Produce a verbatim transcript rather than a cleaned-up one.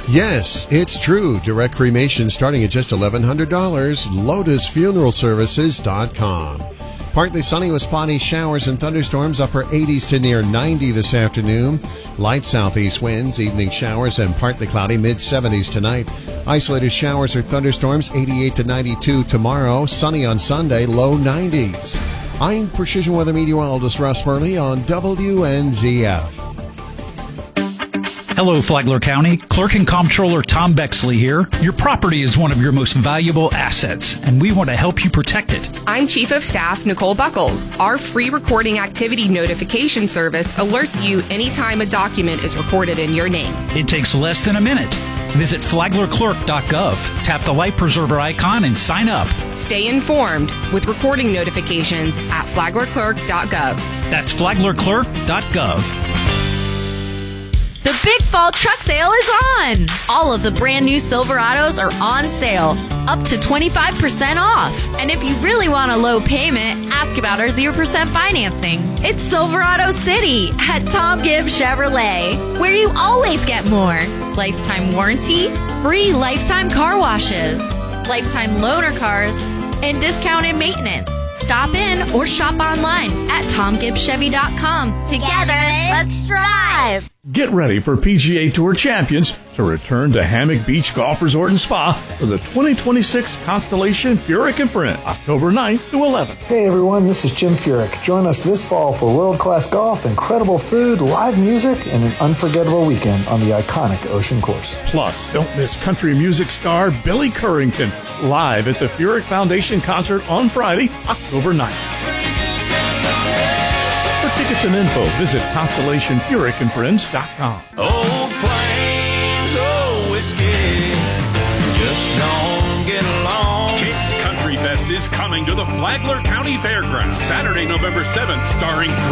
Yes, it's true. Direct cremation starting at just eleven hundred dollars. Lotus Funeral Services dot com. Partly sunny with spotty showers and thunderstorms, upper eighties to near ninety this afternoon. Light southeast winds, evening showers, and partly cloudy, mid seventies tonight. Isolated showers or thunderstorms, eighty-eight to ninety-two tomorrow. Sunny on Sunday, low nineties. I'm Precision Weather Meteorologist Russ Burley on W N Z F. Hello, Flagler County. Clerk and Comptroller Tom Bexley here. Your property is one of your most valuable assets, and we want to help you protect it. I'm Chief of Staff Nicole Buckles. Our free recording activity notification service alerts you anytime a document is recorded in your name. It takes less than a minute. Visit flagler clerk dot gov, tap the light preserver icon, and sign up. Stay informed with recording notifications at flagler clerk dot gov. That's flagler clerk dot gov. The Big Fall Truck Sale is on! All of the brand new Silverados are on sale, up to twenty-five percent off. And if you really want a low payment, ask about our zero percent financing. It's Silverado City at Tom Gibbs Chevrolet, where you always get more. Lifetime warranty, free lifetime car washes, lifetime loaner cars, and discounted maintenance. Stop in or shop online at tom gibbs chevy dot com. Together, let's drive! Get ready for P G A Tour champions to return to Hammock Beach Golf Resort and Spa for the twenty twenty-six Constellation Furyk and Friends, October ninth to eleventh. Hey everyone, this is Jim Furyk. Join us this fall for world-class golf, incredible food, live music, and an unforgettable weekend on the iconic Ocean Course. Plus, don't miss country music star Billy Currington live at the Furyk Foundation concert on Friday, October ninth. For tickets and info, visit Constellation Furyk and Friends dot com. Old Flames, oh whiskey, just don't get along. Kate's Country Fest is coming to the Flagler County Fairgrounds Saturday, November seventh, starring